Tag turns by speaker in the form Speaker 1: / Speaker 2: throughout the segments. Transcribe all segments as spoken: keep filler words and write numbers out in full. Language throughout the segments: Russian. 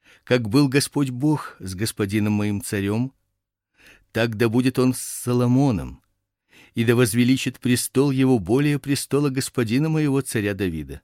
Speaker 1: как был Господь Бог с господином моим царем, так да будет он с Соломоном, и да возвеличит престол его более престола господина моего царя Давида.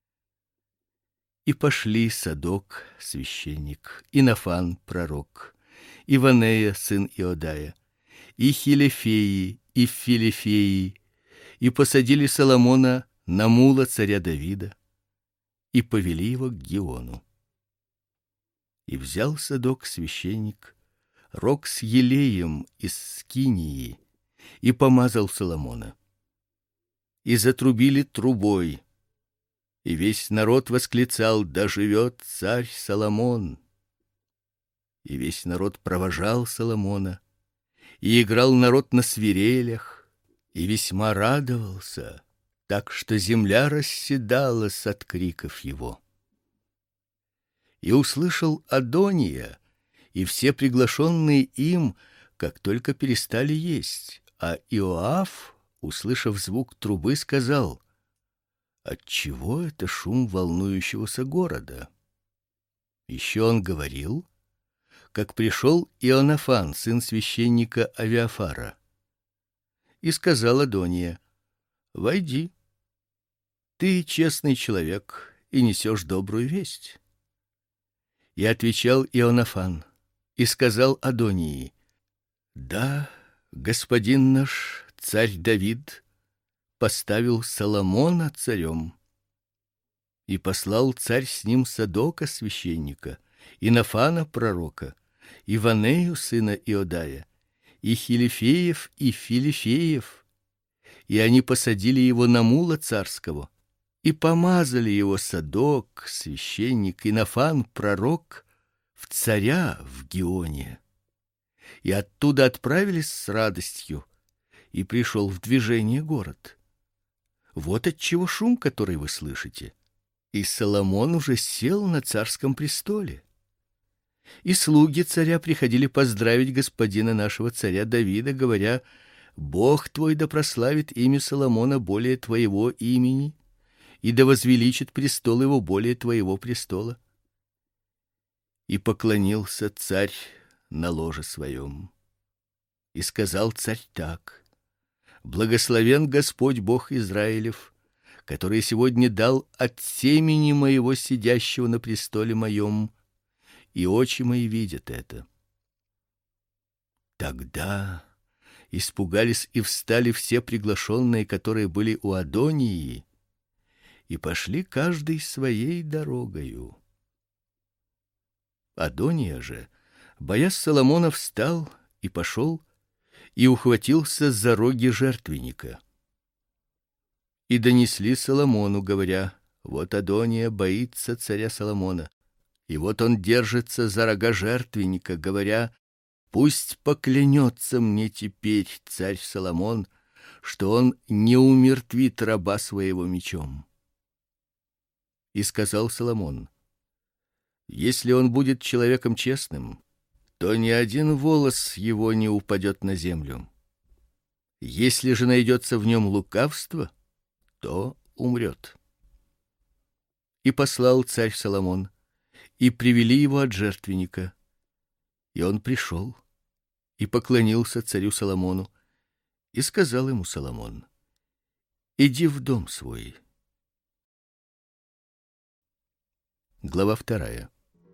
Speaker 1: И пошли Садок, священник, и Нафан, пророк, и Ванея, сын Иодая, и Хилефеи, и Филифеи, и посадили Соломона на мула царя Давида, и повели его к Гиону. И взял Садок, священник, рог с елеем из скинии, и помазал Соломона. И затрубили трубой, и весь народ восклицал: «Да живет царь Соломон!» И весь народ провожал Соломона, и играл народ на свирелях, и весьма радовался, так что земля расседалась от криков его. И услышал Адония, и все приглашенные им, как только перестали есть, а Иоав, услышав звук трубы, сказал: «Отчего это шум волнующегося города?» Еще он говорил, как пришел Ионафан, сын священника Авиафара, и сказал Адония: «Войди, ты честный человек и несешь добрую весть». И отвечал Ионафан и сказал Адонии: «Да, господин наш царь Давид поставил Соломона царем, и послал царь с ним Садока священника, и Нафана пророка, и Ванею сына Иодая, и Хилифеев, и Филифеев, и они посадили его на мула царского, и помазали его Садок священник и Нафан пророк в царя в Гионе, и оттуда отправились с радостью, и пришел в движение город. Вот отчего шум, который вы слышите. И Соломон уже сел на царском престоле. И слуги царя приходили поздравить господина нашего царя Давида, говоря: «Бог твой да прославит имя Соломона более твоего имени, и да возвеличит престол его более твоего престола». И поклонился царь на ложе своем. И сказал царь так: «Благословен Господь Бог Израилев, который сегодня дал от семени моего сидящего на престоле моем, и очи мои видят это». Тогда испугались и встали все приглашенные, которые были у Адонии, и пошли каждый своей дорогою. Адония же, боясь Соломона, встал и пошел, и ухватился за роги жертвенника. И донесли Соломону, говоря: «Вот Адония боится царя Соломона, и вот он держится за рога жертвенника, говоря: пусть поклянется мне теперь царь Соломон, что он не умертвит раба своего мечом». И сказал Соломон: «Если он будет человеком честным, то ни один волос его не упадет на землю. Если же найдется в нем лукавство, то умрет». И послал царь Соломон, и привели его от жертвенника. И он пришел и поклонился царю Соломону, и сказал ему Соломон: «Иди в дом свой». Глава вторая.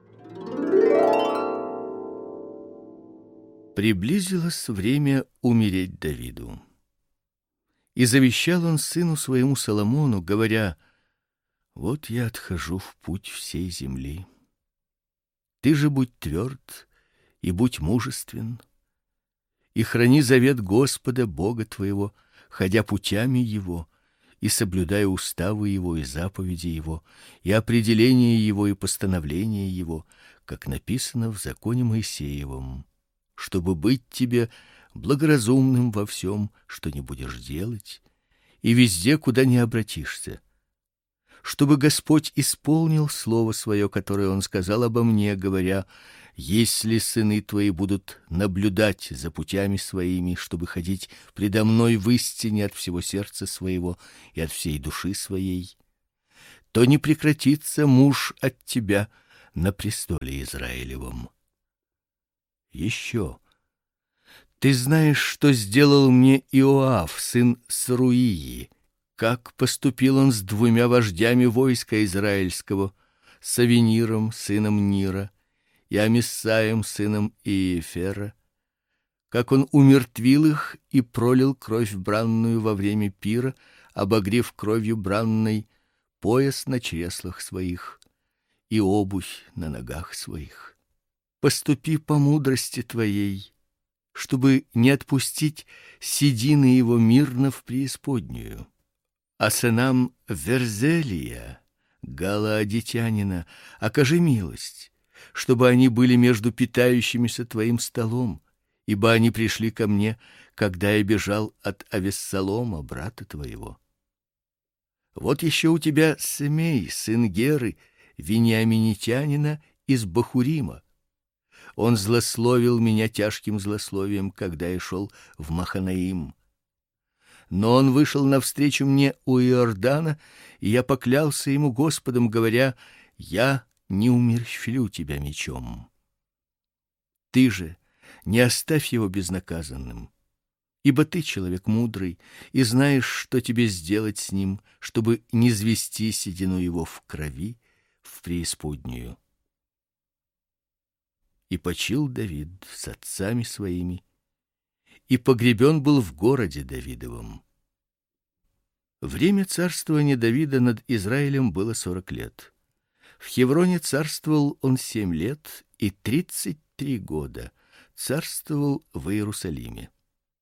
Speaker 1: Приблизилось время умереть Давиду. И завещал он сыну своему Соломону, говоря: «Вот я отхожу в путь всей земли. Ты же будь тверд и будь мужествен, и храни завет Господа Бога твоего, ходя путями Его, и соблюдая уставы Его и заповеди Его, и определения Его и постановления Его, как написано в законе Моисеевом, чтобы быть тебе благоразумным во всем, что не будешь делать, и везде, куда не обратишься, чтобы Господь исполнил слово свое, которое Он сказал обо мне, говоря: если сыны твои будут наблюдать за путями своими, чтобы ходить предо мной в истине от всего сердца своего и от всей души своей, то не прекратится муж от тебя, на престоле Израилевом. Еще ты знаешь, что сделал мне Иоав, сын Саруии, как поступил он с двумя вождями войска израильского, с Авениром, сыном Нира, и Амисаем, сыном Иефера, как он умертвил их и пролил кровь бранную во время пира, обогрев кровью бранной пояс на чреслах своих и обувь на ногах своих. Поступи по мудрости твоей, чтобы не отпустить седины его мирно в преисподнюю. А сынам Верзелия, галаадитянина, окажи милость, чтобы они были между питающимися твоим столом, ибо они пришли ко мне, когда я бежал от Авессалома, брата твоего. Вот еще у тебя Семей, сын Геры, вениаминитянина из Бахурима. Он злословил меня тяжким злословием, когда я шел в Маханаим. Но он вышел навстречу мне у Иордана, и я поклялся ему Господом, говоря: я не умерщвлю тебя мечом. Ты же не оставь его безнаказанным, ибо ты человек мудрый и знаешь, что тебе сделать с ним, чтобы не звести седину его в крови в преисподнюю. И почил Давид с отцами своими, и погребен был в городе Давидовом. Время царствования Давида над Израилем было сорок лет. В Хевроне царствовал он семь лет и тридцать три года царствовал в Иерусалиме.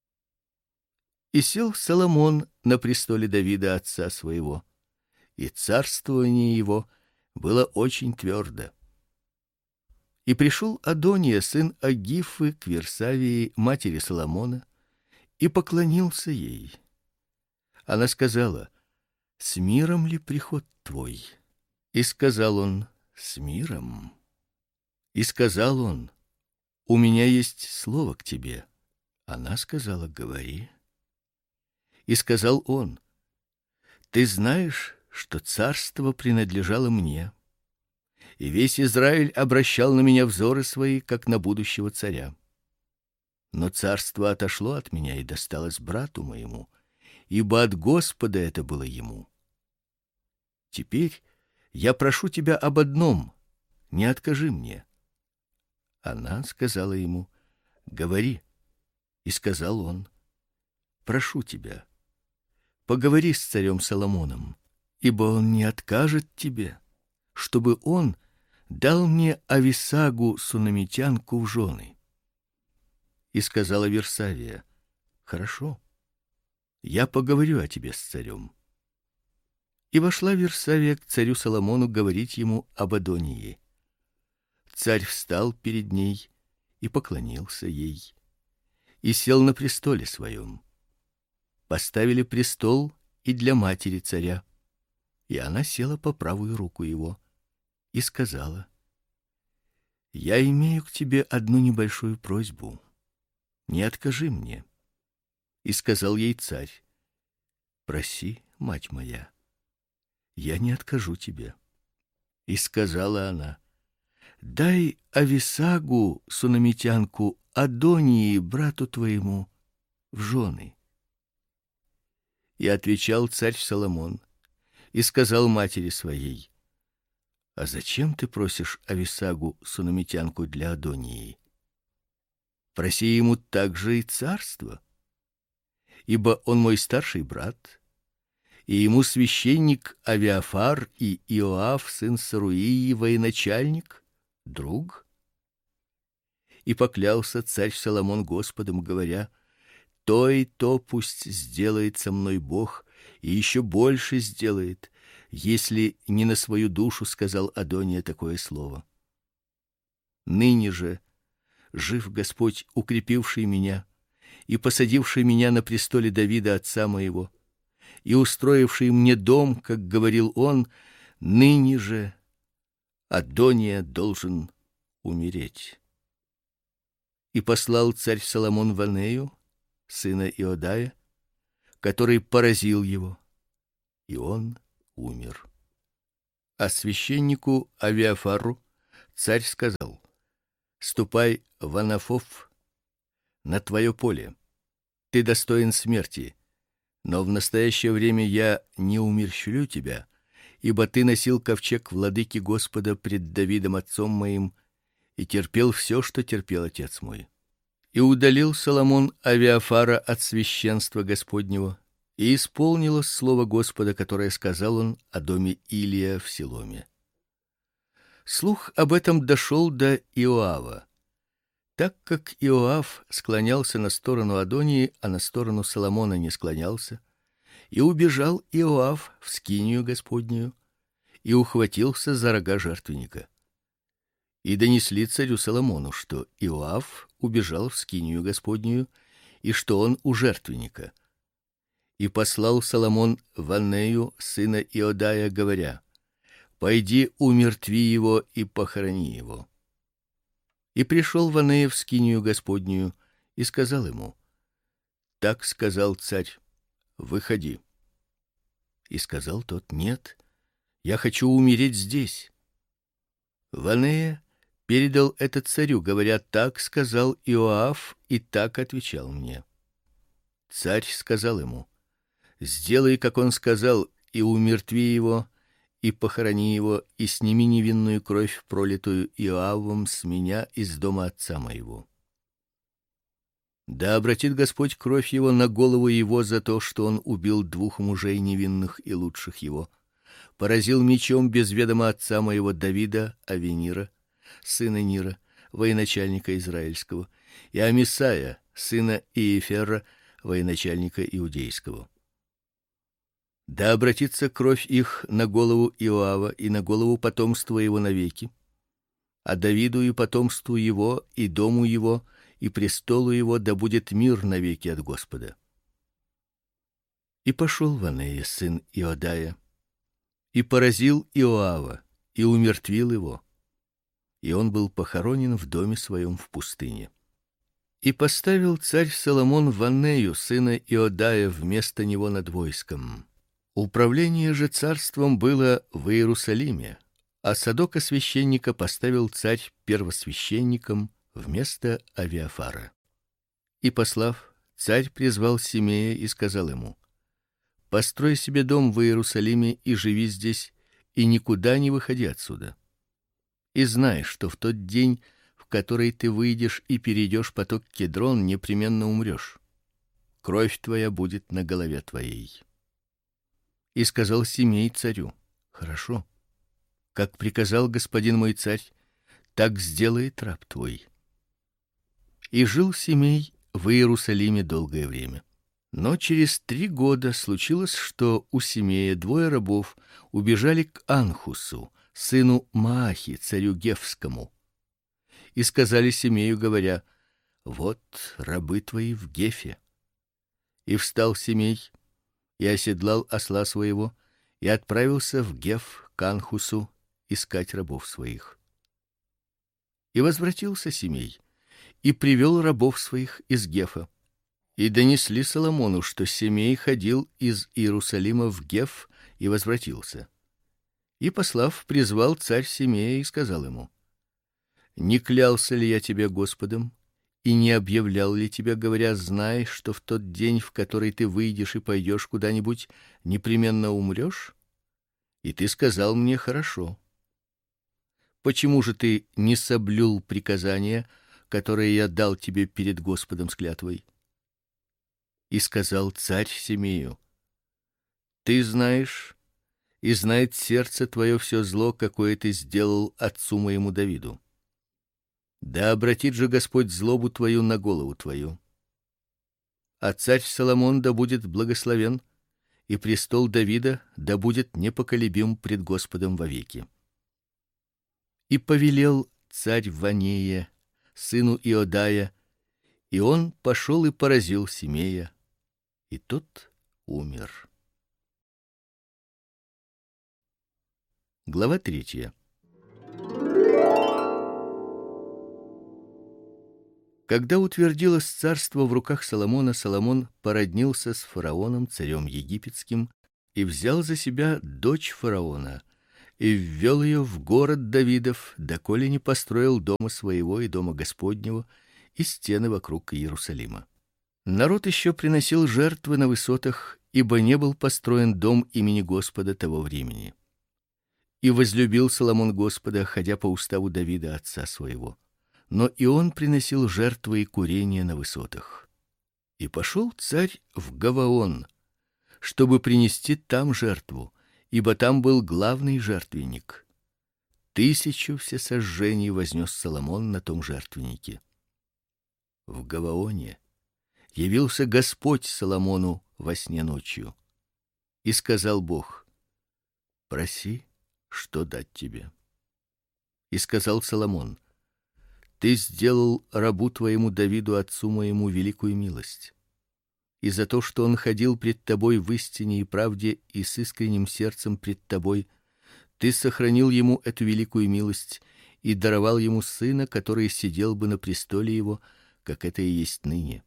Speaker 1: И сел Соломон на престоле Давида отца своего, и царствование его было очень твердо. И пришел Адония, сын Агифы, к Версавии, матери Соломона, и поклонился ей. Она сказала: «С миром ли приход твой?» И сказал он: «С миром». И сказал он: «У меня есть слово к тебе». Она сказала: «Говори». И сказал он: «Ты знаешь, что царство принадлежало мне, и весь Израиль обращал на меня взоры свои, как на будущего царя. Но царство отошло от меня и досталось брату моему, ибо от Господа это было ему. Теперь я прошу тебя об одном: не откажи мне». Она сказала ему: «Говори». И сказал он: «Прошу тебя, поговори с царем Соломоном, ибо он не откажет тебе, чтобы он дал мне Ависагу сунамитянку в жены». И сказала Версавия: «Хорошо, я поговорю о тебе с царем». И вошла Версавия к царю Соломону говорить ему об Адонии. Царь встал перед ней и поклонился ей, и сел на престоле своем. Поставили престол и для матери царя, и она села по правую руку его, и сказала: «Я имею к тебе одну небольшую просьбу, не откажи мне». И сказал ей царь: «Проси, мать моя, я не откажу тебе». И сказала она: «Дай Ависагу сунамитянку Адонии брату твоему в жены». И отвечал царь Соломон и сказал матери своей: «А зачем ты просишь Ависагу сунамитянку для Адонии? Проси ему также и царство, ибо он мой старший брат, и ему священник Авиафар и Иоав, сын Саруии, военачальник, друг». И поклялся царь Соломон Господом, говоря: «То и то пусть сделает со мной Бог, и еще больше сделает, если не на свою душу сказал Адония такое слово. Ныне же жив Господь, укрепивший меня и посадивший меня на престоле Давида отца моего, и устроивший мне дом, как говорил он, ныне же Адония должен умереть». И послал царь Соломон Ванею, сына Иодая, который поразил его, и он умер. А священнику Авиафару Царь сказал: ступай в Анафов, на твое поле. Ты достоин смерти, но в настоящее время я не умерщвлю тебя, ибо ты носил ковчег владыки Господа пред Давидом отцом моим и терпел все, что терпел отец мой. И удалил Соломон Авиафара от священства Господнего, и исполнилось слово Господа, которое сказал он о доме Илия в Силоме. Слух об этом дошел до Иоава. Так как Иоав склонялся на сторону Адонии, а на сторону Соломона не склонялся, и убежал Иоав в скинию Господнюю и ухватился за рога жертвенника. И донесли царю Соломону, что Иоав убежал в скинию Господнюю и что он у жертвенника. И послал Соломон Ванею сына Иодая, говоря: пойди умертви его и похорони его. И пришел Ванея в скинию Господнюю и сказал ему: так сказал царь: выходи. И сказал тот: нет, я хочу умереть здесь. Ванея передал это царю, говоря: так сказал Иоав и так отвечал мне. Царь сказал ему: сделай, как он сказал, и умертви его, и похорони его, и сними невинную кровь, пролитую Иоавом с меня из дома отца моего. Да обратит Господь кровь его на голову его за то, что он убил двух мужей невинных и лучших его, поразил мечом без ведома отца моего Давида Авенира, сына Нира, военачальника израильского, и Амисая, сына Иефера, военачальника иудейского. Да обратится кровь их на голову Иоава и на голову потомства его навеки, а Давиду и потомству его, и дому его, и престолу его да будет мир навеки от Господа. И пошел Ванея, сын Иодая, и поразил Иоава, и умертвил его, и он был похоронен в доме своем в пустыне. И поставил царь Соломон Ванею, сына Иодая, вместо него над войском. Управление же царством было в Иерусалиме, а Садока священника поставил царь первосвященником вместо Авиафара. И послав, царь призвал Симея и сказал ему: построй себе дом в Иерусалиме и живи здесь, и никуда не выходи отсюда. И знай, что в тот день, в который ты выйдешь и перейдешь поток Кедрон, непременно умрешь. Кровь твоя будет на голове твоей. И сказал Симей царю: хорошо, как приказал господин мой царь, так сделает раб твой. И жил Симей в Иерусалиме долгое время. Но через три года случилось, что у Симея двое рабов убежали к Анхусу, сыну Маахи, царю Гефскому, и сказали Симею, говоря: вот рабы твои в Гефе. И встал Симей и оседлал осла своего и отправился в Геф к Анхусу искать рабов своих. И возвратился Симей и привел рабов своих из Гефа. И донесли Соломону, что Симей ходил из Иерусалима в Геф и возвратился. И послав, призвал царь Симея и сказал ему: не клялся ли я тебе Господом и не объявлял ли тебе, говоря: знай, что в тот день, в который ты выйдешь и пойдешь куда-нибудь, непременно умрешь? И ты сказал мне: хорошо. Почему же ты не соблюл приказания, которые я дал тебе перед Господом с клятвой? И сказал царь Симею: ты знаешь, и знает сердце твое все зло, какое ты сделал отцу моему Давиду. Да обратит же Господь злобу твою на голову твою. А царь Соломон да будет благословен, и престол Давида да будет непоколебим пред Господом вовеки. И повелел царь Ванея, сыну Иодая, и он пошел и поразил Симея, и тот умер. Глава третья. Когда утвердилось царство в руках Соломона, Соломон породнился с фараоном, царем египетским, и взял за себя дочь фараона, и ввел ее в город Давидов, доколе не построил дома своего и дома Господнего и стены вокруг Иерусалима. Народ еще приносил жертвы на высотах, ибо не был построен дом имени Господа того времени. И возлюбил Соломон Господа, ходя по уставу Давида отца своего. Но и он приносил жертвы и курения на высотах. И пошел царь в Гаваон, чтобы принести там жертву, ибо там был главный жертвенник. Тысячу всесожжений вознес Соломон на том жертвеннике. В Гаваоне явился Господь Соломону во сне ночью, и сказал Бог: проси, что дать тебе. И сказал Соломон: ты сделал рабу твоему Давиду отцу моему великую милость. И за то, что он ходил пред тобой в истине и правде и с искренним сердцем пред тобой, ты сохранил ему эту великую милость и даровал ему сына, который сидел бы на престоле его, как это и есть ныне.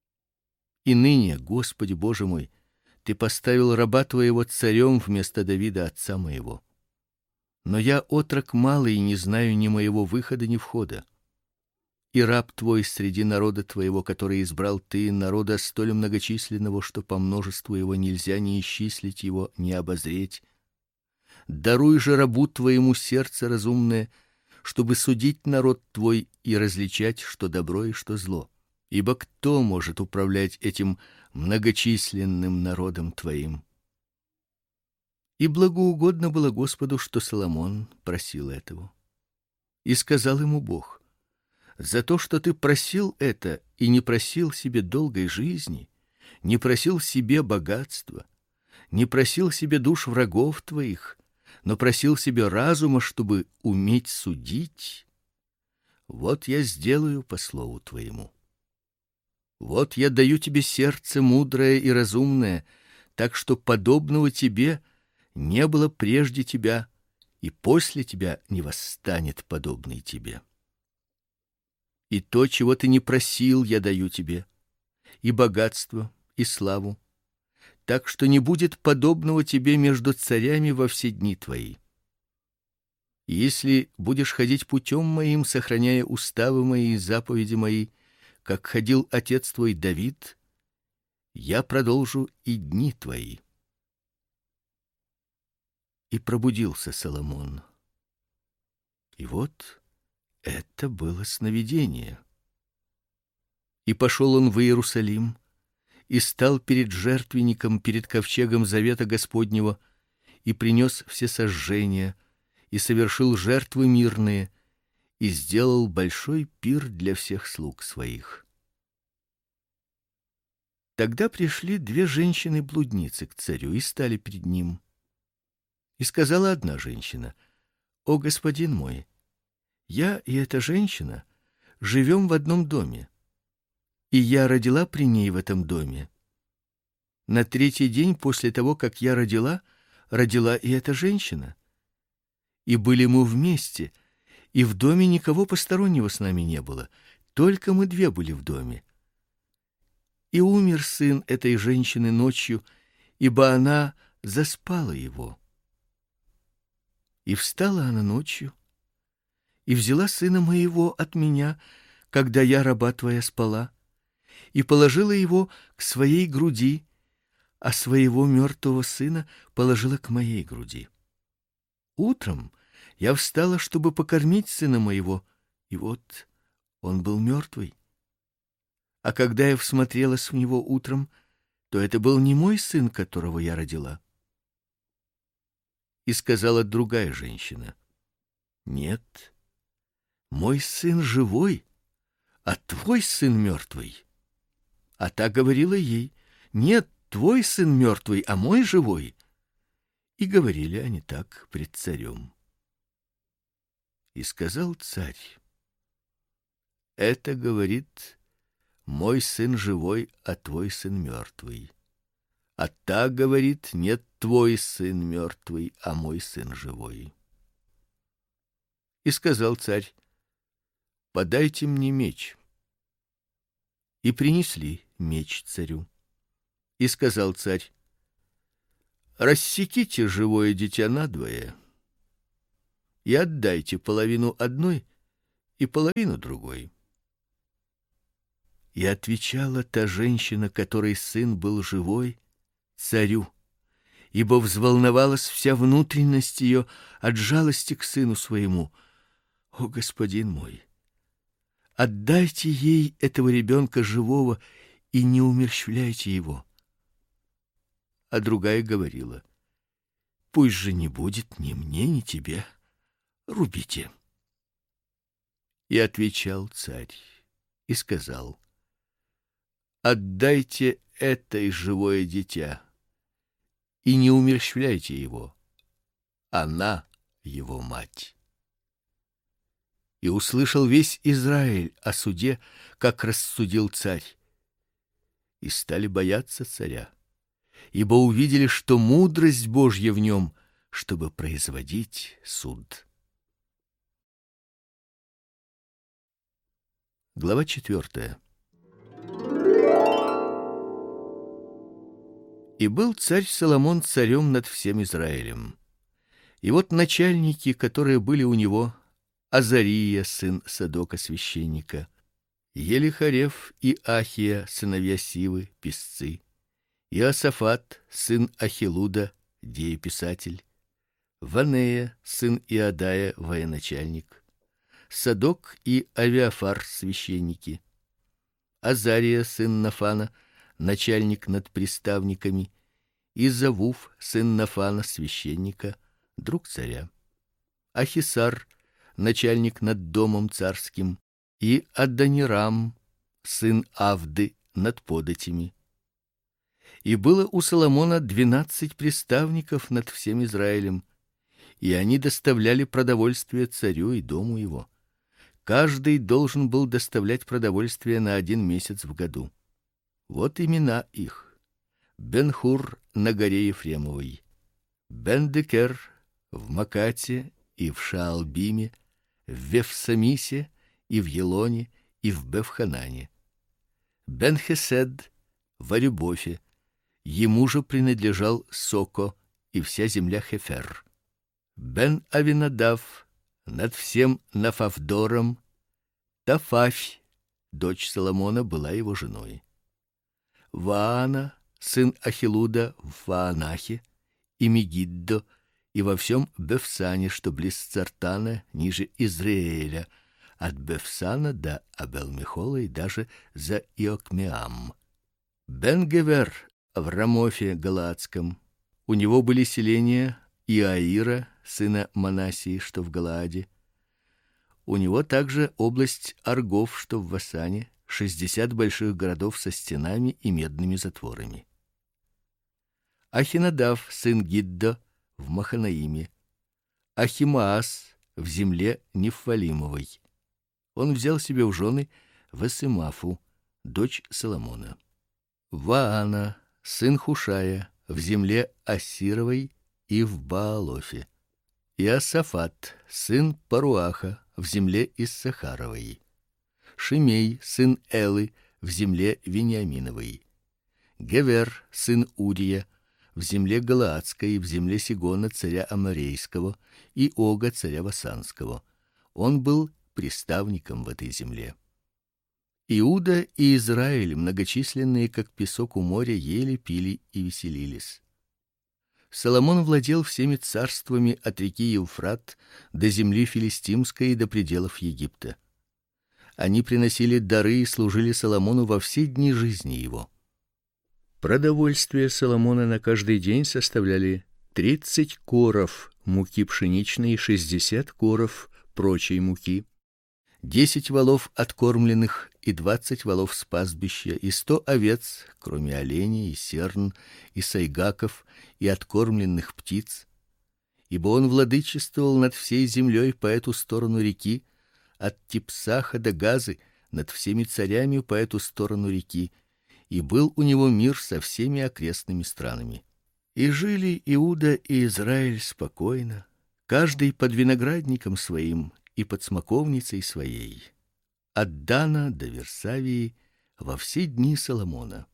Speaker 1: И ныне, Господи Боже мой, ты поставил раба твоего царем вместо Давида отца моего. Но я отрок малый и не знаю ни моего выхода, ни входа. И раб твой среди народа твоего, который избрал ты, народа столь многочисленного, что по множеству его нельзя ни исчислить его, ни обозреть. Даруй же рабу твоему сердце разумное, чтобы судить народ твой и различать, что добро и что зло. Ибо кто может управлять этим многочисленным народом твоим? И благоугодно было Господу, что Соломон просил этого. И сказал ему Бог: за то, что ты просил это и не просил себе долгой жизни, не просил себе богатства, не просил себе душ врагов твоих, но просил себе разума, чтобы уметь судить, вот я сделаю по слову твоему. Вот я даю тебе сердце мудрое и разумное, так что подобного тебе не было прежде тебя, и после тебя не восстанет подобный тебе. И то, чего ты не просил, я даю тебе, и богатство, и славу, так что не будет подобного тебе между царями во все дни твои. Если будешь ходить путем моим, сохраняя уставы мои и заповеди мои, как ходил отец твой Давид, я продолжу и дни твои. И пробудился Соломон. И вот это было сновидение. И пошел он в Иерусалим, и стал перед жертвенником, перед ковчегом завета Господнего, и принес всесожжения, и совершил жертвы мирные, и сделал большой пир для всех слуг своих. Тогда пришли две женщины-блудницы к царю и стали перед ним. И сказала одна женщина: «О, господин мой, я и эта женщина живем в одном доме, и я родила при ней в этом доме. На третий день после того, как я родила, родила и эта женщина. И были мы вместе, и в доме никого постороннего с нами не было, только мы две были в доме. И умер сын этой женщины ночью, ибо она заспала его. И встала она ночью, и взяла сына моего от меня, когда я, раба твоя, спала, и положила его к своей груди, а своего мертвого сына положила к моей груди. Утром я встала, чтобы покормить сына моего, и вот он был мертвый. А когда я всмотрелась в него утром, то это был не мой сын, которого я родила. И сказала другая женщина: нет, мой сын живой, а твой сын мертвый. А та говорила ей: нет, твой сын мертвый, а мой живой. И говорили они так пред царем. И сказал царь: это говорит мой сын живой, а твой сын мертвый. А та говорит: нет, твой сын мертвый, а мой сын живой. И сказал царь: подайте мне меч. И принесли меч царю. И сказал царь: рассеките живое дитя надвое и отдайте половину одной и половину другой. И отвечала та женщина, которой сын был живой, царю, ибо взволновалась вся внутренность ее от жалости к сыну своему: о, господин мой, отдайте ей этого ребенка живого и не умерщвляйте его. А другая говорила: пусть же не будет ни мне, ни тебе, рубите. И отвечал царь и сказал: отдайте это живое дитя и не умерщвляйте его. Она его мать. И услышал весь Израиль о суде, как рассудил царь. И стали бояться царя, ибо увидели, что мудрость Божья в нем, чтобы производить суд. Глава четвертая. И был царь Соломон царем над всем Израилем. И вот начальники, которые были у него: Азария, сын Садока священника, Елихарев и Ахия, сыновья Сивы, писцы, Иосафат, сын Ахилуда, дееписатель, Ванея, сын Иадая, военачальник, Садок и Авиафар, священники, Азария, сын Нафана, начальник над приставниками, и Завуф, сын Нафана, священника, друг царя, Ахисар, начальник над домом царским, и Адонирам, сын Авды, над податями. И было у Соломона двенадцать приставников над всем Израилем, и они доставляли продовольствие царю и дому его. Каждый должен был доставлять продовольствие на один месяц в году. Вот имена их: Бен-Хур на горе Ефремовой, Бен-Декер в Макате и в Шаалбиме, в Вефсамисе и в Елоне и в Бефханане, Бен-Хесед в Арюбофе, ему же принадлежал Соко и вся земля Хефер, Бен-Авинадав над всем Нафавдором, Тафафь, дочь Соломона, была его женой, Ваана, сын Ахилуда, в Ваанахе, и Мегиддо, и во всем Бефсане, что близ Цартана, ниже Израиля, от Бефсана до Абел-Мехола и даже за Иокмеам. Бен-Гевер в Рамофе Галаадском. У него были селения Иаира, сына Манасии, что в Галааде. У него также область Аргов, что в Васане, шестьдесят больших городов со стенами и медными затворами. Ахинадав, сын Гиддо, в Маханаиме, Ахимаас в земле Нефалимовой. Он взял себе в жены Весемафу, дочь Соломона. Ваана, сын Хушая, в земле Ассировой и в Баалофе. Иосафат, сын Паруаха, в земле Иссахаровой. Шимей, сын Элы, в земле Вениаминовой. Гевер, сын Урия, в земле Галаадской, в земле Сигона, царя Аморейского, и Ога, царя Васанского. Он был приставником в этой земле. Иуда и Израиль, многочисленные, как песок у моря, ели, пили и веселились. Соломон владел всеми царствами от реки Евфрат до земли филистимской и до пределов Египта. Они приносили дары и служили Соломону во все дни жизни его. Продовольствие Соломона на каждый день составляли тридцать коров муки пшеничной и шестьдесят коров прочей муки, десять волов откормленных и двадцать волов с пастбища, и сто овец, кроме оленей и серн и сайгаков и откормленных птиц, ибо он владычествовал над всей землей по эту сторону реки, от Типсаха до Газы, над всеми царями по эту сторону реки, и был у него мир со всеми окрестными странами. И жили Иуда и Израиль спокойно, каждый под виноградником своим и под смоковницей своей, от Дана до Версавии, во все дни Соломона.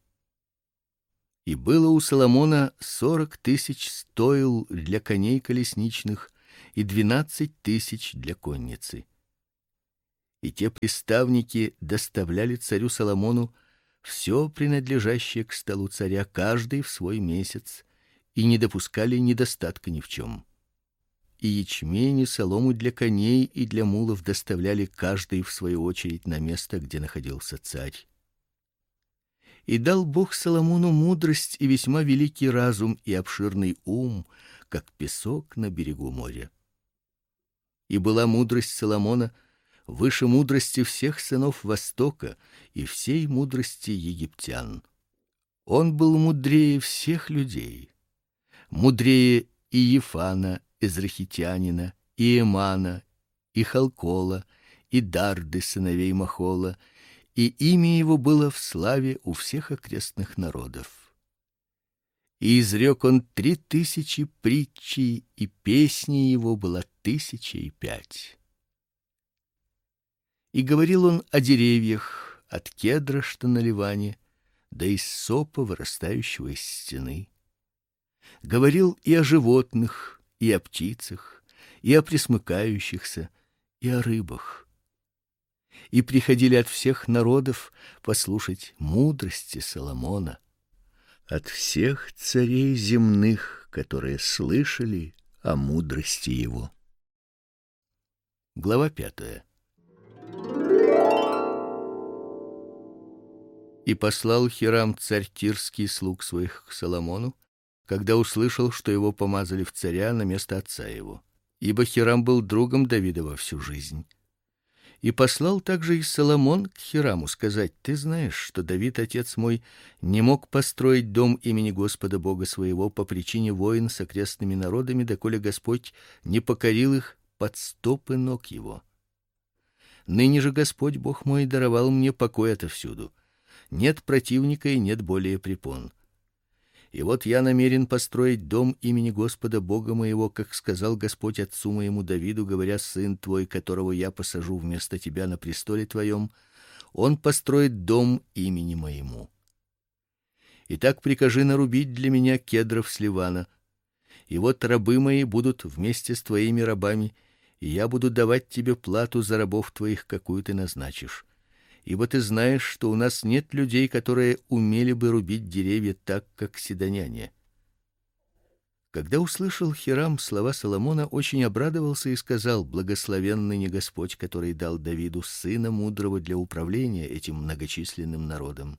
Speaker 1: И было у Соломона сорок тысяч стоил для коней колесничных и двенадцать тысяч для конницы. И те приставники доставляли царю Соломону все принадлежащее к столу царя, каждый в свой месяц, и не допускали недостатка ни в чем. И ячмень и солому для коней и для мулов доставляли каждый в свою очередь на место, где находился царь. И дал Бог Соломону мудрость и весьма великий разум и обширный ум, как песок на берегу моря. И была мудрость Соломона выше мудрости всех сынов Востока и всей мудрости египтян. Он был мудрее всех людей, мудрее и Ефана, израхитянина, и Эмана, и Халкола, и Дарды, сыновей Махола, и имя его было в славе у всех окрестных народов. И изрек он три тысячи притчей, и песни его была тысяча и пять. И говорил он о деревьях, от кедра, что на Ливане, до иссопа, вырастающего из стены. Говорил и о животных, и о птицах, и о пресмыкающихся, и о рыбах. И приходили от всех народов послушать мудрости Соломона, от всех царей земных, которые слышали о мудрости его. Глава пятая. И послал Хирам царь Тирский слуг своих к Соломону, когда услышал, что его помазали в царя на место отца его, ибо Хирам был другом Давида во всю жизнь. И послал также и Соломон к Хираму сказать: ты знаешь, что Давид, отец мой, не мог построить дом имени Господа Бога своего по причине войн с окрестными народами, доколе Господь не покорил их под стопы ног его. Ныне же Господь Бог мой даровал мне покой отовсюду. Нет противника и нет более препон. И вот я намерен построить дом имени Господа Бога моего, как сказал Господь отцу моему Давиду, говоря: сын твой, которого я посажу вместо тебя на престоле твоем, он построит дом имени моему. Итак, прикажи нарубить для меня кедров с Ливана. И вот рабы мои будут вместе с твоими рабами, и я буду давать тебе плату за рабов твоих, какую ты назначишь. Ибо ты знаешь, что у нас нет людей, которые умели бы рубить деревья так, как сидоняне. Когда услышал Хирам слова Соломона, очень обрадовался и сказал: благословенный не Господь, который дал Давиду сына мудрого для управления этим многочисленным народом.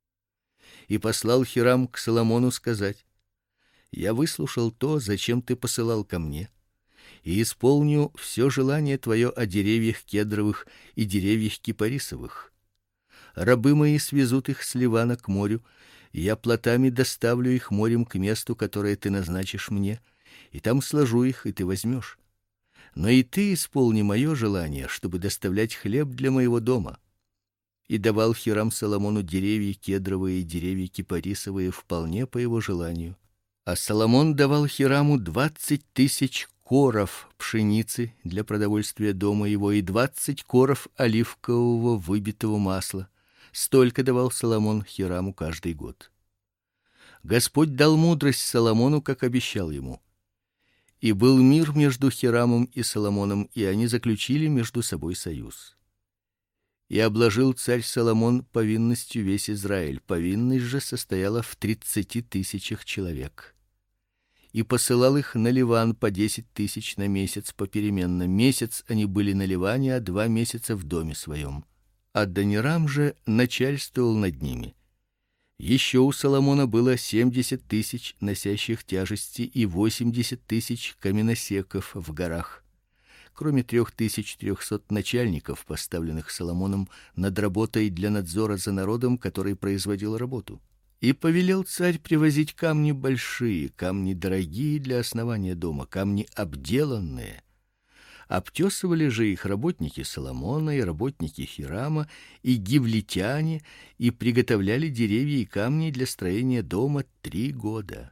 Speaker 1: И послал Хирам к Соломону сказать: я выслушал то, зачем ты посылал ко мне, и исполню все желание твое о деревьях кедровых и деревьях кипарисовых. Рабы мои свезут их с Ливана к морю, и я плотами доставлю их морем к месту, которое ты назначишь мне, и там сложу их, и ты возьмешь. Но и ты исполни мое желание, чтобы доставлять хлеб для моего дома. И давал Хирам Соломону деревья кедровые и деревья кипарисовые вполне по его желанию. А Соломон давал Хираму двадцать тысяч коров пшеницы для продовольствия дома его и двадцать коров оливкового выбитого масла. Столько давал Соломон Хираму каждый год. Господь дал мудрость Соломону, как обещал ему. И был мир между Хирамом и Соломоном, и они заключили между собой союз. И обложил царь Соломон повинностью весь Израиль. Повинность же состояла в тридцати тысячах человек. И посылал их на Ливан по десять тысяч на месяц попеременно. Месяц они были на Ливане, а два месяца в доме своем. Адонирам же начальствовал над ними. Еще у Соломона было семьдесят тысяч носящих тяжести и восемьдесят тысяч каменосеков в горах, кроме трех тысяч трехсот начальников, поставленных Соломоном над работой для надзора за народом, который производил работу. И повелел царь привозить камни большие, камни дорогие для основания дома, камни обделанные. Обтесывали же их работники Соломона и работники Хирама и гивлитяне, и приготовляли деревья и камни для строения дома три года.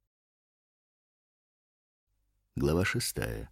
Speaker 1: Глава шестая.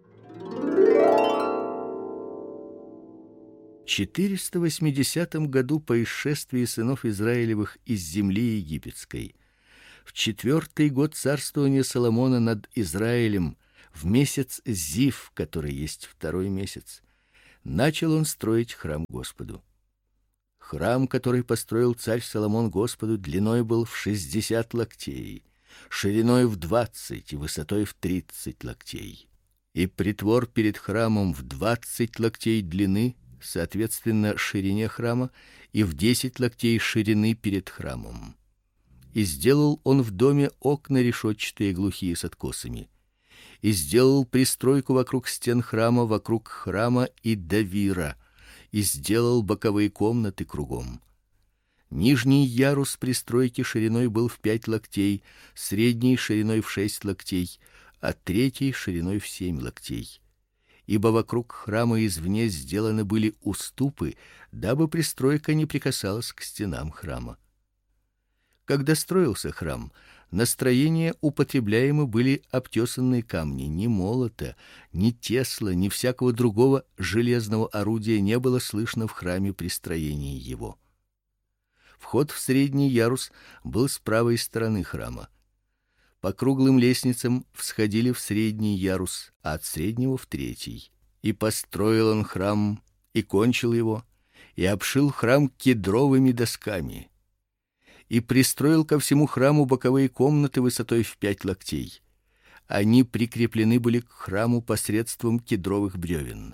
Speaker 1: В четыреста восьмидесятом году по исшествии сынов Израилевых из земли египетской, в четвертый год царствования Соломона над Израилем, в месяц Зив, который есть второй месяц, начал он строить храм Господу. Храм, который построил царь Соломон Господу, длиной был в шестьдесят локтей, шириной в двадцать и высотой в тридцать локтей. И притвор перед храмом в двадцать локтей длины, соответственно ширине храма, и в десять локтей ширины перед храмом. И сделал он в доме окна решетчатые глухие с откосами. И сделал пристройку вокруг стен храма, вокруг храма и давира, и сделал боковые комнаты кругом. Нижний ярус пристройки шириной был в пять локтей, средний шириной в шесть локтей, а третий шириной в семь локтей. Ибо вокруг храма извне сделаны были уступы, дабы пристройка не прикасалась к стенам храма. Когда строился храм, на строение употребляемы были обтесанные камни, ни молота, ни тесла, ни всякого другого железного орудия не было слышно в храме при строении его. Вход в средний ярус был с правой стороны храма. По круглым лестницам всходили в средний ярус, а от среднего в третий. И построил он храм, и кончил его, и обшил храм кедровыми досками. И пристроил ко всему храму боковые комнаты высотой в пять локтей. Они прикреплены были к храму посредством кедровых бревен.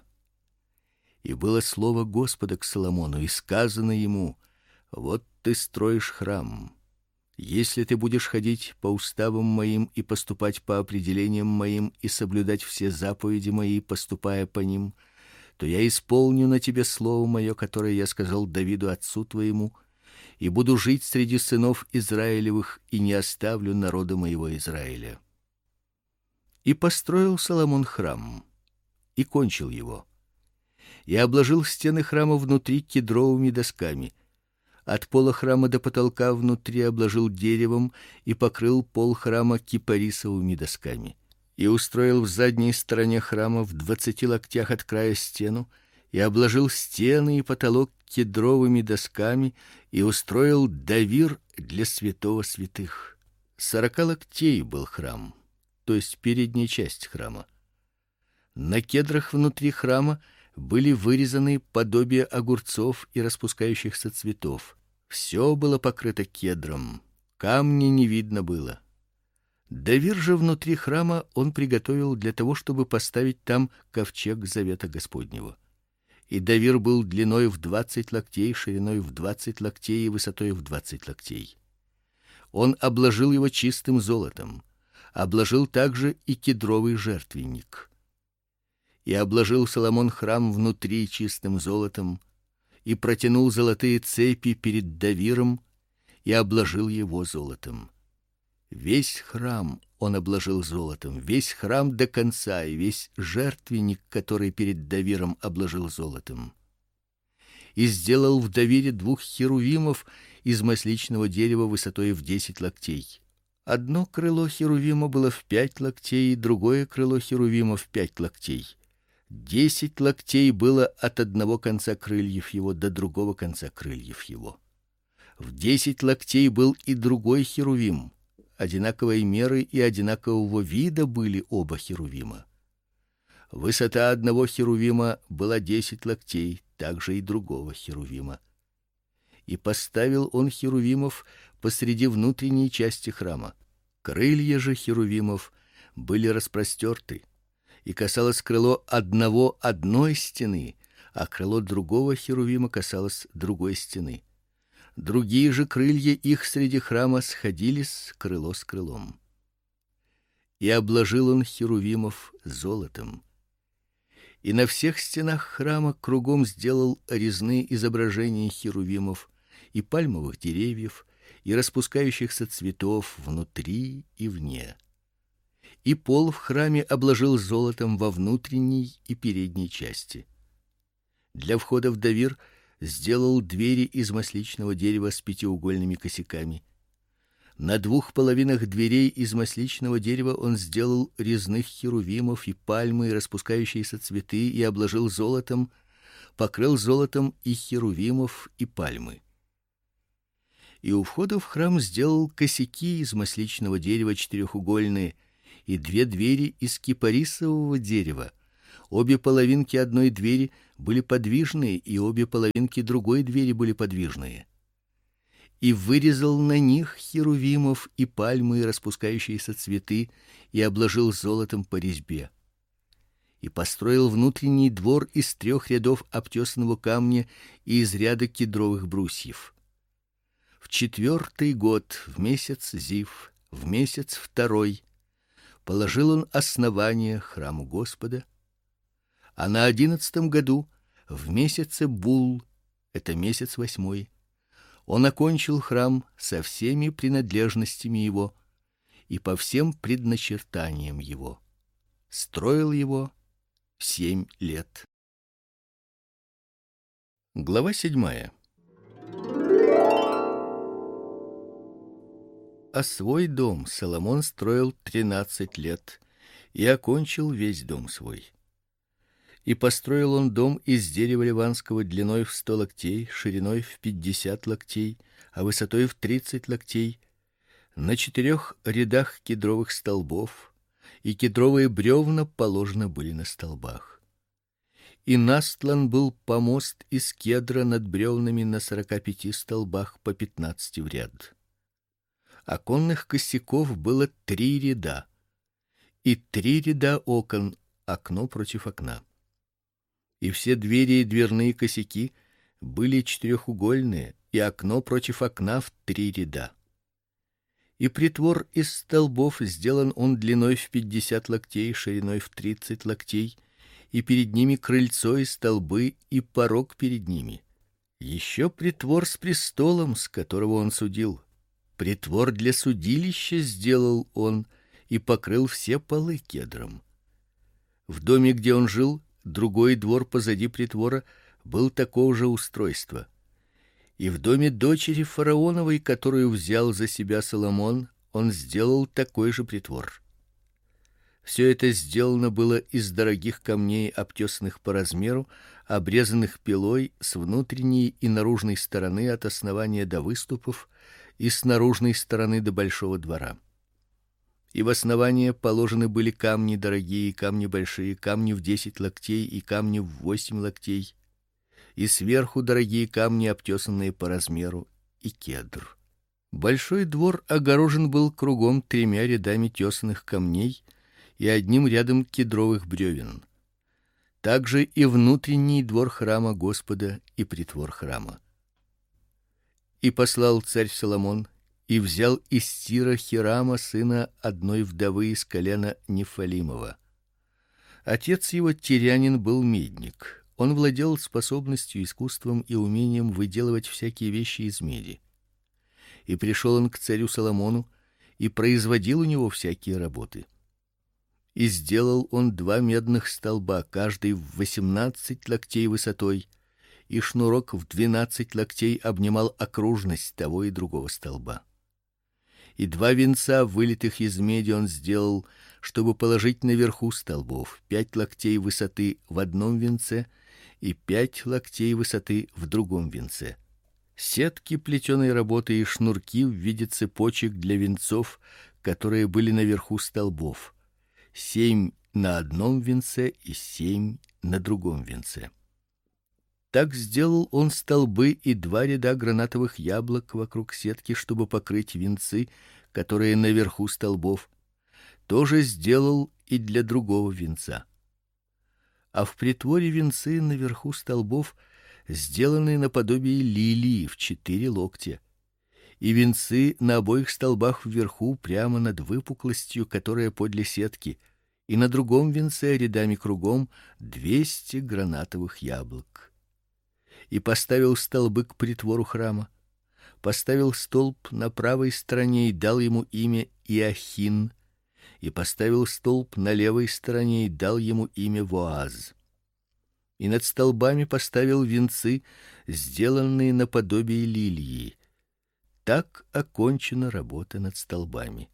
Speaker 1: И было слово Господа к Соломону, и сказано ему: вот ты строишь храм. Если ты будешь ходить по уставам моим и поступать по определениям моим и соблюдать все заповеди мои, поступая по ним, то я исполню на тебе слово мое, которое я сказал Давиду отцу твоему, и буду жить среди сынов Израилевых и не оставлю народа моего Израиля. И построил Соломон храм, и кончил его, и обложил стены храма внутри кедровыми досками. От пола храма до потолка внутри обложил деревом и покрыл пол храма кипарисовыми досками. И устроил в задней стороне храма в двадцати локтях от края стену, и обложил стены и потолок кедровыми досками, и устроил давир для святого святых. Сорока локтей был храм, то есть передняя часть храма. На кедрах внутри храма были вырезаны подобия огурцов и распускающихся цветов. Все было покрыто кедром, камня не видно было. Давир же внутри храма он приготовил для того, чтобы поставить там ковчег завета Господнего. И давир был длиной в двадцать локтей, шириной в двадцать локтей и высотой в двадцать локтей. Он обложил его чистым золотом, обложил также и кедровый жертвенник. И обложил Соломон храм внутри чистым золотом, и протянул золотые цепи перед давиром, и обложил его золотом. Весь храм он обложил золотом, весь храм до конца, и весь жертвенник, который перед давиром, обложил золотом. И сделал в давире двух херувимов из масличного дерева высотой в десять локтей. Одно крыло херувима было в пять локтей, и другое крыло херувима в пять локтей. Десять локтей было от одного конца крыльев его до другого конца крыльев его. В десять локтей был и другой херувим. Одинаковой меры и одинакового вида были оба херувима. Высота одного херувима была десять локтей, также и другого херувима. И поставил он херувимов посреди внутренней части храма. Крылья же херувимов были распростерты, и касалось крыло одного одной стены, а крыло другого херувима касалось другой стены. Другие же крылья их среди храма сходились крыло с крылом. И обложил он херувимов золотом. И на всех стенах храма кругом сделал резные изображения херувимов и пальмовых деревьев, и распускающихся цветов внутри и вне. И пол в храме обложил золотом во внутренней и передней части. Для входа в давир сделал двери из масличного дерева с пятиугольными косяками. На двух половинах дверей из масличного дерева он сделал резных херувимов и пальмы, и распускающиеся цветы, и обложил золотом, покрыл золотом и херувимов и пальмы. И у входа в храм сделал косяки из масличного дерева четырехугольные, и две двери из кипарисового дерева. Обе половинки одной двери были подвижные, и обе половинки другой двери были подвижные. И вырезал на них херувимов и пальмы и распускающиеся цветы, и обложил золотом по резьбе. И построил внутренний двор из трех рядов обтесанного камня и из ряда кедровых брусьев. В четвертый год, в месяц Зив, в месяц второй, положил он основание храму Господа, а на одиннадцатом году, в месяце Бул, это месяц восьмой, он окончил храм со всеми принадлежностями его и по всем предначертаниям его. Строил его семь лет. Глава седьмая. А свой дом Соломон строил тринадцать лет и окончил весь дом свой. И построил он дом из дерева ливанского длиной в сто локтей, шириной в пятьдесят локтей, а высотой в тридцать локтей, на четырех рядах кедровых столбов, и кедровые бревна положены были на столбах. И настлан был помост из кедра над бревнами на сорока пяти столбах по пятнадцати в ряд. Оконных косяков было три ряда, и три ряда окон, окно против окна. И все двери и дверные косяки были четырехугольные, и окно против окна в три ряда. И притвор из столбов сделан он длиной в пятьдесят локтей, шириной в тридцать локтей, и перед ними крыльцо и столбы, и порог перед ними. Еще притвор с престолом, с которого он судил. Притвор для судилища сделал он и покрыл все полы кедром. В доме, где он жил, другой двор позади притвора был такого же устройства. И в доме дочери фараоновой, которую взял за себя Соломон, он сделал такой же притвор. Все это сделано было из дорогих камней, обтесанных по размеру, обрезанных пилой с внутренней и наружной стороны от основания до выступов и с наружной стороны до большого двора. И в основание положены были камни дорогие, камни большие, камни в десять локтей и камни в восемь локтей, и сверху дорогие камни, обтесанные по размеру, и кедр. Большой двор огорожен был кругом тремя рядами тесаных камней и одним рядом кедровых бревен. Также и внутренний двор храма Господа и притвор храма. И послал царь Соломон и взял из Тира Хирама, сына одной вдовы из колена Нефалимова. Отец его тирянин был медник. Он владел способностью, искусством и умением выделывать всякие вещи из меди. И пришел он к царю Соломону и производил у него всякие работы. И сделал он два медных столба, каждый в восемнадцать локтей высотой, и шнурок в двенадцать локтей обнимал окружность того и другого столба. И два венца, вылитых из меди, он сделал, чтобы положить наверху столбов, пять локтей высоты в одном венце и пять локтей высоты в другом венце. Сетки плетеной работы и шнурки в виде цепочек для венцов, которые были наверху столбов. Семь на одном венце и семь на другом венце. Так сделал он столбы и два ряда гранатовых яблок вокруг сетки, чтобы покрыть венцы, которые наверху столбов. Тоже сделал и для другого венца. А в притворе венцы наверху столбов сделаны наподобие лилии в четыре локтя. И венцы на обоих столбах вверху, прямо над выпуклостью, которая подле сетки, и на другом венце рядами кругом двести гранатовых яблок. И поставил столбы к притвору храма. Поставил столб на правой стороне и дал ему имя Иохин, и поставил столб на левой стороне и дал ему имя Воаз. И над столбами поставил венцы, сделанные наподобие лилии. Так окончена работа над столбами.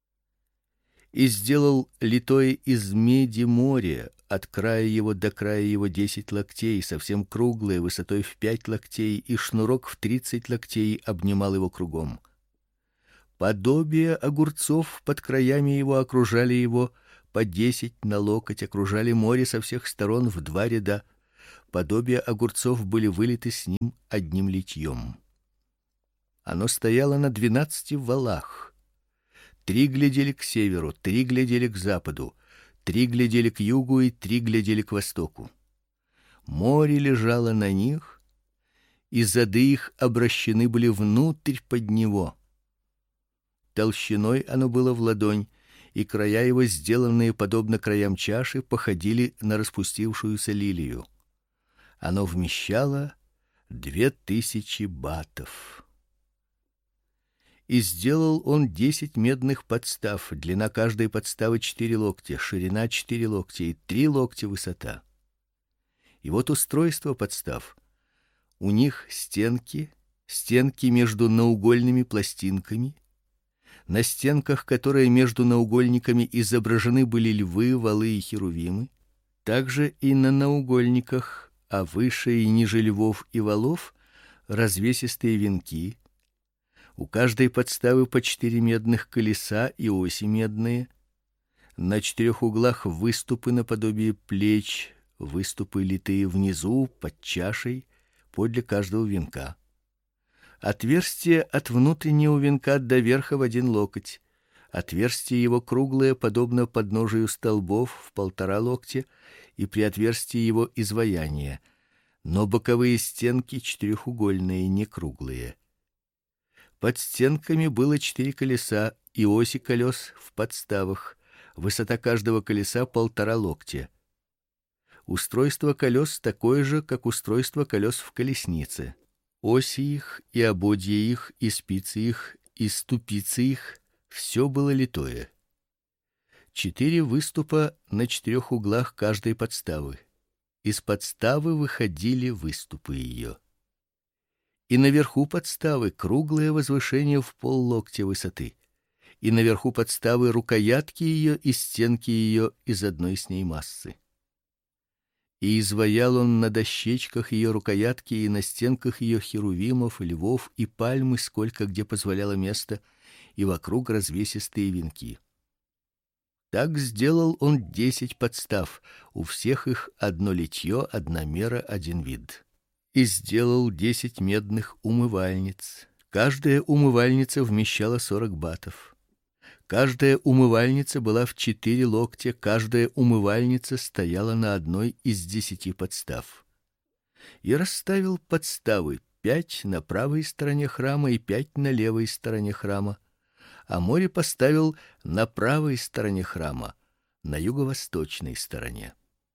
Speaker 1: И сделал литое из меди море, от края его до края его десять локтей, совсем круглое, высотой в пять локтей, и шнурок в тридцать локтей обнимал его кругом. Подобие огурцов под краями его окружали его, по десять на локоть окружали море со всех сторон в два ряда. Подобие огурцов были вылиты с ним одним литьем. Оно стояло на двенадцати валах. Три глядели к северу, три глядели к западу, три глядели к югу и три глядели к востоку. Море лежало на них, и зады их обращены были внутрь под него. Толщиной оно было в ладонь, и края его, сделанные подобно краям чаши, походили на распустившуюся лилию. Оно вмещало две тысячи батов. И сделал он десять медных подстав, длина каждой подставы четыре локтя, ширина четыре локтя и три локтя высота. И вот устройство подстав. У них стенки, стенки между наугольными пластинками. На стенках, которые между наугольниками изображены были львы, валы и херувимы, также и на наугольниках, а выше и ниже львов и валов развесистые венки. У каждой подставы по четыре медных колеса и оси медные. На четырех углах выступы наподобие плеч, выступы литые внизу под чашей, подле каждого венка. Отверстие от внутреннего венка до верха в один локоть. Отверстие его круглое, подобно подножию столбов в полтора локтя, и при отверстии его изваяние, но боковые стенки четырехугольные, не круглые. Под стенками было четыре колеса и оси колес в подставах. Высота каждого колеса полтора локтя. Устройство колес такое же, как устройство колес в колеснице. Оси их и ободья их и спицы их и ступицы их все было литое. Четыре выступа на четырех углах каждой подставы. Из подставы выходили выступы ее. И наверху подставы круглое возвышение в поллоктя высоты. И наверху подставы рукоятки ее и стенки ее из одной с ней массы. И изваял он на дощечках ее рукоятки и на стенках ее херувимов, львов и пальмы, сколько где позволяло место, и вокруг развесистые венки. Так сделал он десять подстав, у всех их одно литье, одна мера, один вид. И сделал десять медных умывальниц. Каждая умывальница вмещала сорок батов. Каждая умывальница была в четыре локтя, каждая умывальница стояла на одной из десяти подстав. И расставил подставы: пять на правой стороне храма и пять на левой стороне храма, а море поставил на правой стороне храма, на юго-восточной стороне.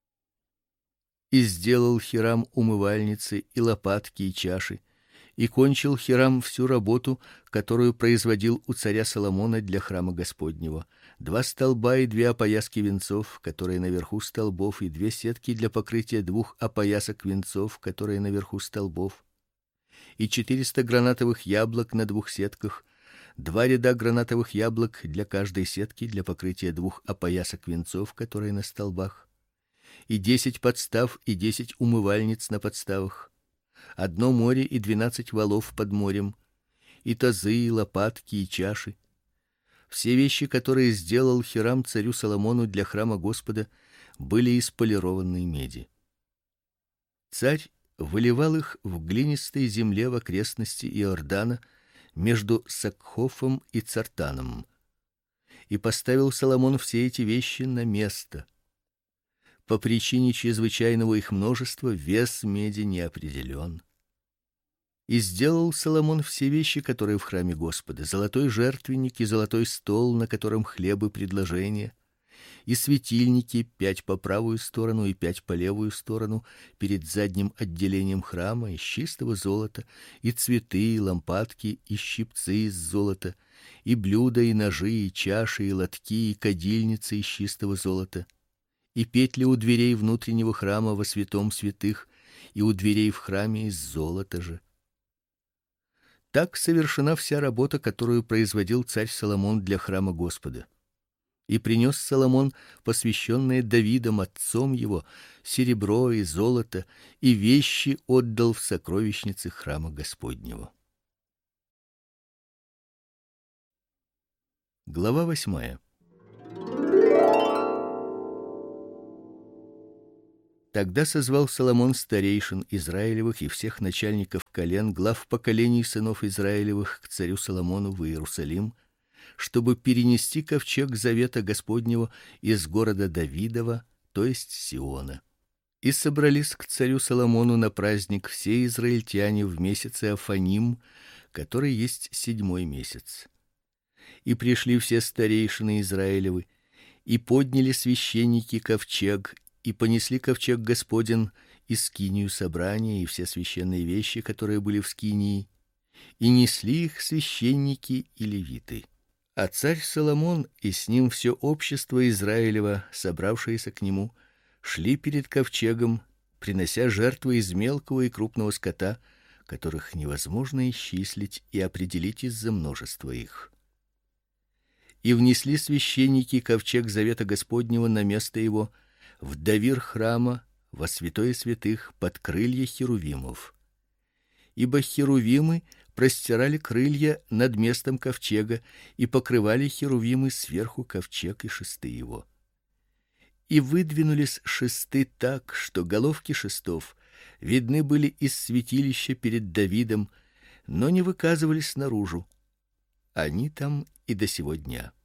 Speaker 1: И сделал Хирам умывальницы и лопатки и чаши, и кончил Хирам всю работу, которую производил у царя Соломона для храма Господнего: два столба и две опояски венцов, которые наверху столбов, и две сетки для покрытия двух опоясок венцов, которые наверху столбов, и четыреста гранатовых яблок на двух сетках, два ряда гранатовых яблок для каждой сетки для покрытия двух опоясок венцов, которые на столбах, и десять подстав и десять умывальниц на подставах, одно море и двенадцать валов под морем, и тазы, и лопатки, и чаши. Все вещи, которые сделал Хирам царю Соломону для храма Господа, были из полированной меди. Царь выливал их в глинистой земле в окрестности Иордана между Сакхофом и Цартаном. И поставил Соломон все эти вещи на место. По причине чрезвычайного их множества вес меди не определен. И сделал Соломон все вещи, которые в храме Господа: золотой жертвенник и золотой стол, на котором хлебы предложения, и светильники, пять по правую сторону и пять по левую сторону перед задним отделением храма, из чистого золота, и цветы, и лампадки, и щипцы из золота, и блюда, и ножи, и чаши, и лотки, и кадильницы из чистого золота, и петли у дверей внутреннего храма во святом святых, и у дверей в храме из золота же. Так совершена вся работа, которую производил царь Соломон для храма Господа. И принес Соломон, посвященное Давидом отцом его, серебро и золото, и вещи отдал в сокровищницы храма Господнего. Глава восьмая. Тогда созвал Соломон старейшин Израилевых и всех начальников колен, глав поколений сынов Израилевых к царю Соломону в Иерусалим, чтобы перенести ковчег завета Господнего из города Давидова, то есть Сиона. И собрались к царю Соломону на праздник все израильтяне в месяце Афаним, который есть седьмой месяц. И пришли все старейшины Израилевы, и подняли священники ковчег, и понесли ковчег Господень и скинию собрания, и все священные вещи, которые были в скинии, и несли их священники и левиты. А царь Соломон и с ним все общество Израилева, собравшееся к нему, шли перед ковчегом, принося жертвы из мелкого и крупного скота, которых невозможно исчислить и определить из-за множества их. И внесли священники ковчег завета Господнего на место его в давир храма, во святое святых, под крылья херувимов. Ибо херувимы простирали крылья над местом ковчега, и покрывали херувимы сверху ковчег и шесты его. И выдвинулись шесты так, что головки шестов видны были из святилища перед Давидом, но не выказывались наружу. Они там и до сего дня.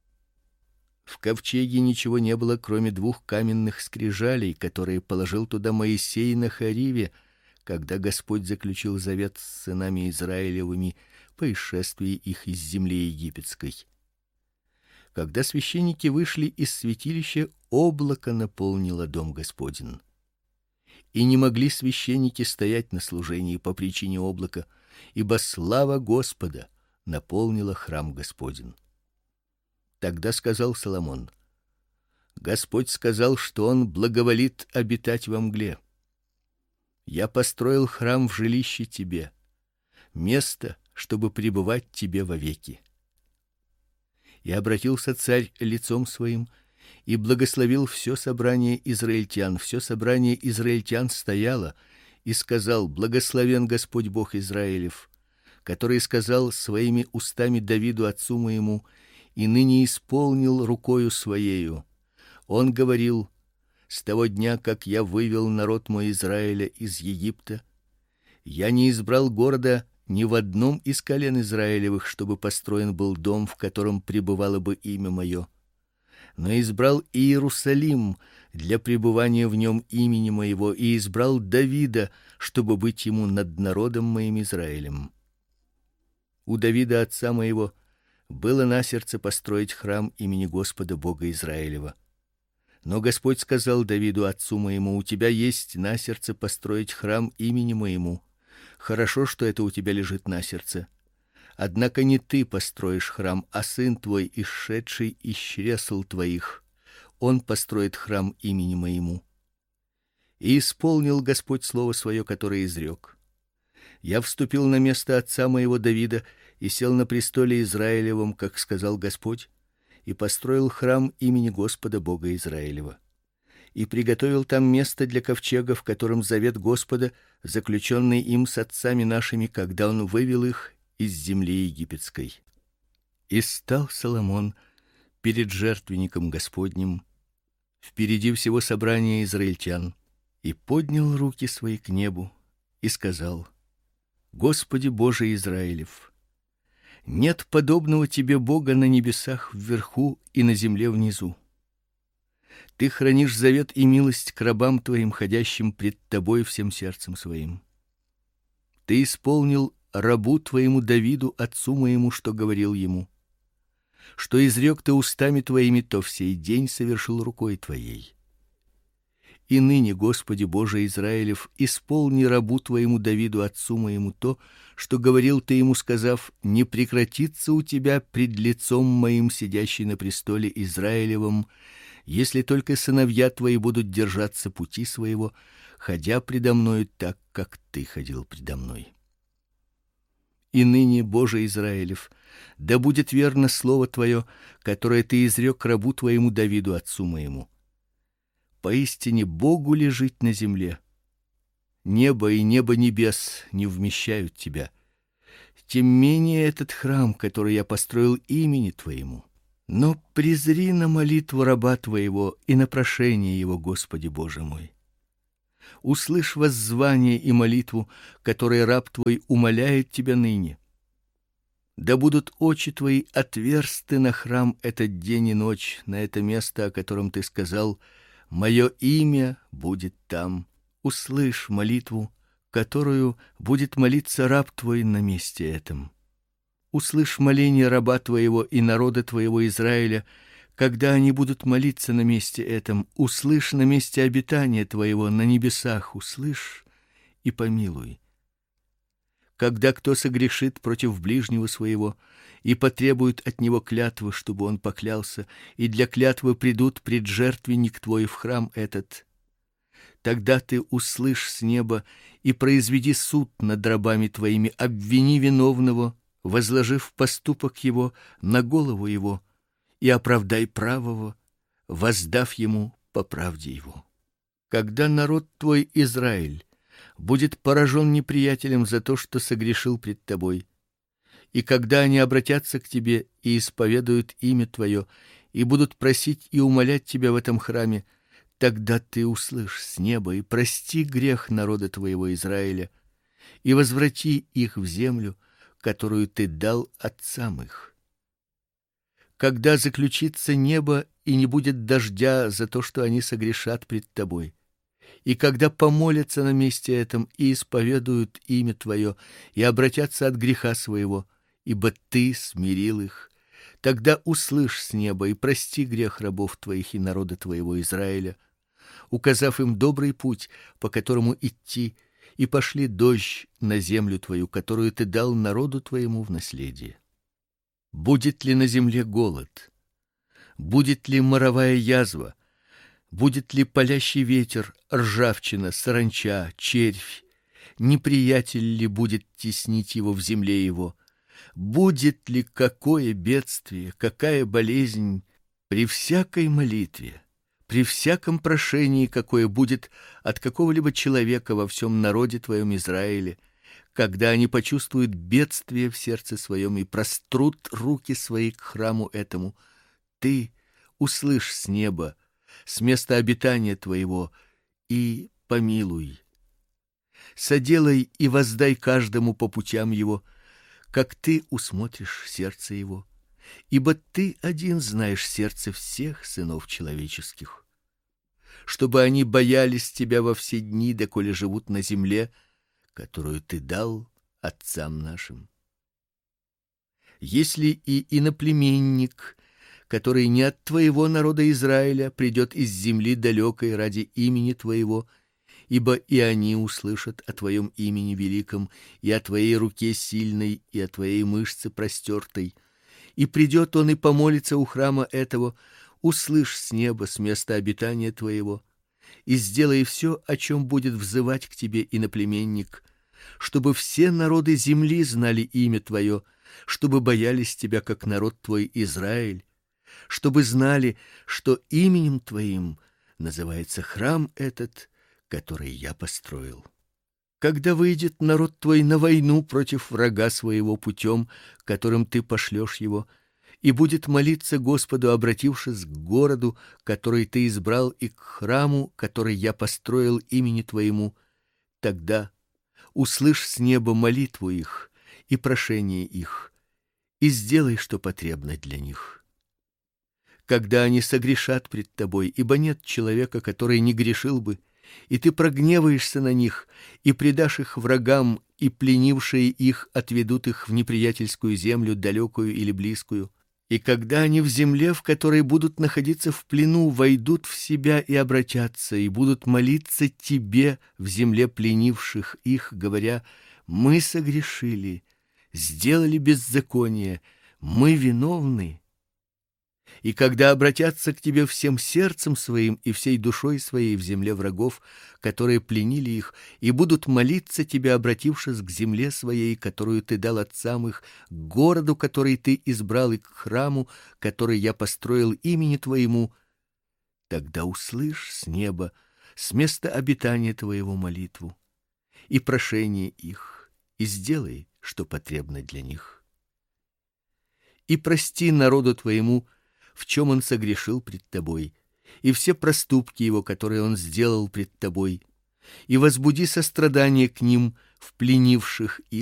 Speaker 1: В ковчеге ничего не было, кроме двух каменных скрижалей, которые положил туда Моисей на Хориве, когда Господь заключил завет с сынами Израилевыми по исшествии их из земли египетской. Когда священники вышли из святилища, облако наполнило дом Господень. И не могли священники стоять на служении по причине облака, ибо слава Господа наполнила храм Господень. Тогда сказал Соломон: Господь сказал, что он благоволит обитать во мгле. Я построил храм в жилище тебе, место, чтобы пребывать тебе вовеки. И обратился царь лицом своим и благословил все собрание израильтян. Все собрание израильтян стояло, и сказал: Благословен Господь Бог Израилев, который сказал своими устами Давиду отцу моему, и ныне исполнил рукою своею. Он говорил: с того дня, как я вывел народ мой Израиля из Египта, я не избрал города ни в одном из колен Израилевых, чтобы построен был дом, в котором пребывало бы имя мое, но избрал Иерусалим для пребывания в нем имени моего, и избрал Давида, чтобы быть ему над народом моим Израилем. У Давида отца моего было на сердце построить храм имени Господа Бога Израилева. Но Господь сказал Давиду отцу моему: у тебя есть на сердце построить храм имени моему. Хорошо, что это у тебя лежит на сердце. Однако не ты построишь храм, а сын твой, исшедший из чресл твоих. Он построит храм имени моему. И исполнил Господь слово свое, которое изрек. Я вступил на место отца моего Давида и сел на престоле Израилевом, как сказал Господь, и построил храм имени Господа Бога Израилева. И приготовил там место для ковчега, в котором завет Господа, заключенный им с отцами нашими, когда он вывел их из земли египетской. И стал Соломон перед жертвенником Господним, впереди всего собрания израильтян, и поднял руки свои к небу и сказал: Господи Боже Израилев, нет подобного тебе Бога на небесах вверху и на земле внизу. Ты хранишь завет и милость к рабам твоим, ходящим пред тобой всем сердцем своим. Ты исполнил рабу твоему Давиду отцу моему, что говорил ему. Что изрек ты устами твоими, то в сей день совершил рукой твоей. И ныне, Господи Боже Израилев, исполни рабу твоему Давиду отцу моему то, что говорил ты ему, сказав: не прекратится у тебя пред лицом моим сидящий на престоле Израилевом, если только сыновья твои будут держаться пути своего, ходя предо мною так, как ты ходил предо мной. И ныне, Боже Израилев, да будет верно слово твое, которое ты изрек рабу твоему Давиду отцу моему. Поистине Богу ли жить на земле? Небо и небо небес не вмещают тебя. Тем менее этот храм, который я построил имени твоему, Но презри на молитву раба твоего и на прошение его, Господи Боже мой. Услышь воззвание и молитву, которые раб твой умоляет тебя ныне. Да будут очи твои отверсты на храм этот день и ночь, на это место, о котором ты сказал: мое имя будет там. Услышь молитву, которую будет молиться раб твой на месте этом. Услышь моление раба твоего и народа твоего Израиля, когда они будут молиться на месте этом. Услышь на месте обитания твоего на небесах, услышь и помилуй. Когда кто согрешит против ближнего своего и потребует от него клятвы, чтобы он поклялся, и для клятвы придут пред жертвенник твой в храм этот, тогда ты услышь с неба и произведи суд над рабами твоими, обвини виновного, возложив поступок его на голову его, и оправдай правого, воздав ему по правде его. Когда народ твой Израиль будет поражен неприятелем за то, что согрешил пред тобой, и когда они обратятся к тебе и исповедуют имя твое, и будут просить и умолять тебя в этом храме, тогда ты услышь с неба и прости грех народа твоего Израиля, и возврати их в землю, которую ты дал отцам их. Когда заключится небо и не будет дождя за то, что они согрешат пред тобой, и когда помолятся на месте этом и исповедуют имя твое и обратятся от греха своего, ибо ты смирил их, тогда услышь с неба и прости грех рабов твоих и народа твоего Израиля, указав им добрый путь, по которому идти, и пошли дождь на землю твою, которую ты дал народу твоему в наследие. Будет ли на земле голод? Будет ли моровая язва? Будет ли палящий ветер, ржавчина, саранча, червь? Неприятель ли будет теснить его в земле его? Будет ли какое бедствие, какая болезнь? При всякой молитве, при всяком прошении, какое будет от какого-либо человека во всем народе твоем Израиле, когда они почувствуют бедствие в сердце своем и прострут руки свои к храму этому, ты услышь с неба, с места обитания твоего, и помилуй. Соделай и воздай каждому по путям его, как ты усмотришь сердце его, ибо ты один знаешь сердце всех сынов человеческих, чтобы они боялись тебя во все дни, доколе живут на земле, которую ты дал отцам нашим. Если и иноплеменник, который не от твоего народа Израиля, придет из земли далекой ради имени твоего, ибо и они услышат о твоем имени великом, и о твоей руке сильной, и о твоей мышце простертой, и придет он и помолится у храма этого, услышь с неба, с места обитания твоего, и сделай все, о чем будет взывать к тебе иноплеменник, чтобы все народы земли знали имя твое, чтобы боялись тебя, как народ твой Израиль, чтобы знали, что именем твоим называется храм этот, который я построил. Когда выйдет народ твой на войну против врага своего путем, которым ты пошлешь его, и будет молиться Господу, обратившись к городу, который ты избрал, и к храму, который я построил имени твоему, тогда услышь с неба молитву их и прошение их, и сделай, что потребно для них. Когда они согрешат пред тобой, ибо нет человека, который не грешил бы, и ты прогневаешься на них, и предашь их врагам, и пленившие их отведут их в неприятельскую землю, далекую или близкую, и когда они в земле, в которой будут находиться в плену, войдут в себя и обратятся, и будут молиться тебе в земле пленивших их, говоря: мы согрешили, сделали беззаконие, мы виновны. И когда обратятся к тебе всем сердцем своим и всей душой своей в земле врагов, которые пленили их, и будут молиться тебе, обратившись к земле своей, которую ты дал отцам их, к городу, который ты избрал, и к храму, который я построил имени твоему, тогда услышь с неба, с места обитания твоего молитву и прошение их, и сделай, что потребно для них. И прости народу твоему в чем он согрешил пред тобой, и все проступки его, которые он сделал пред тобой, и возбуди сострадание к ним, в пленивших их.